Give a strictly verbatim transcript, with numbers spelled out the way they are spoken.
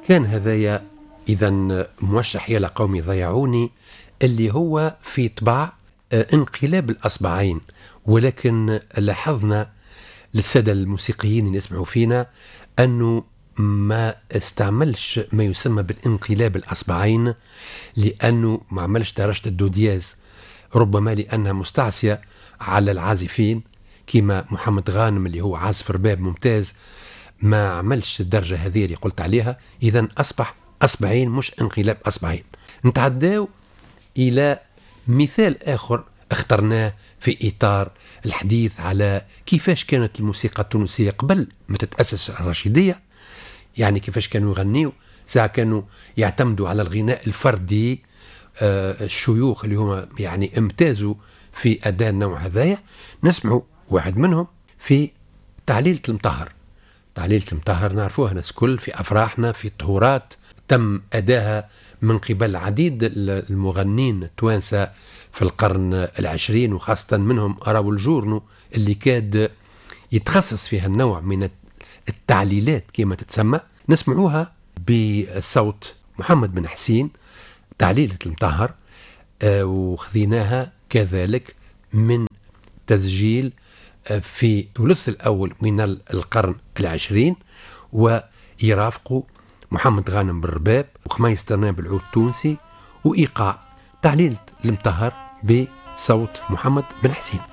كان هذايا إذا موشح يا قومي ضيعوني، اللي هو في طبع انقلاب الأصبعين. ولكن لاحظنا للسادة الموسيقيين اللي يسمعوا فينا أنه ما استعملش ما يسمى بالانقلاب الأصبعين، لأنه ما عملش درجة الدودياز، ربما لأنها مستعصية على العازفين كما محمد غانم اللي هو عازف رباب ممتاز، ما عملش الدرجة هذه اللي قلت عليها. إذن أصبح أصبعين مش انقلاب أصبعين. نتعداو إلى مثال آخر اخترناه في إطار الحديث على كيفاش كانت الموسيقى التونسية قبل ما تتأسس الرشيدية، يعني كيفاش كانوا يغنيوا. ساعة كانوا يعتمدوا على الغناء الفردي، آه الشيوخ اللي هم يعني امتازوا في أداء النوع هذايا. نسمعوا واحد منهم في تعليلة المطهر. تعليلة المطهر نعرفوها ناس كل في أفراحنا، في الطهورات، تم أداها من قبل عديد المغنين التوانسة في القرن العشرين، وخاصة منهم راول جورنو اللي كاد يتخصص في هالنوع من التعليلات كما تتسمى. نسمعوها بصوت محمد بن حسين، تعليلة المطهر، آه وخذيناها كذلك من تسجيل في ثلث الأول من القرن العشرين، ويرافقوا محمد غانم بالرباب وخميس ترنان بالعود التونسي، وإيقاع تعليلة المطهر بصوت محمد بن حسين.